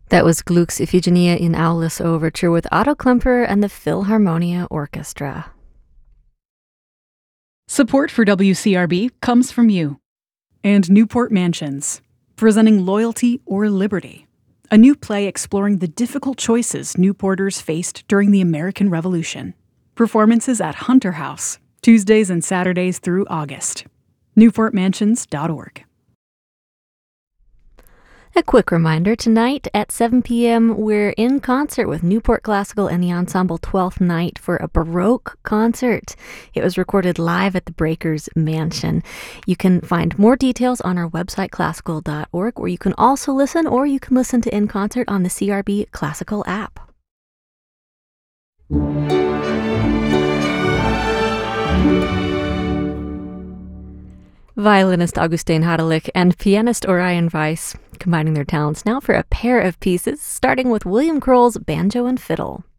That was Gluck's Iphigenia in Aulis Overture with Otto Klemperer and the Philharmonia Orchestra. Support for WCRB comes from you. And Newport Mansions, presenting Loyalty or Liberty, a new play exploring the difficult choices Newporters faced during the American Revolution. Performances at Hunter House, Tuesdays and Saturdays through August. NewportMansions.org. A quick reminder, tonight at 7 p.m., we're in concert with Newport Classical and the Ensemble 12th Night for a Baroque concert. It was recorded live at the Breakers Mansion. You can find more details on our website, classical.org, where you can also listen, or you can listen to In Concert on the CRB Classical app. Violinist Augustin Hadelich and pianist Orion Weiss combining their talents now for a pair of pieces, starting with William Kroll's Banjo and Fiddle.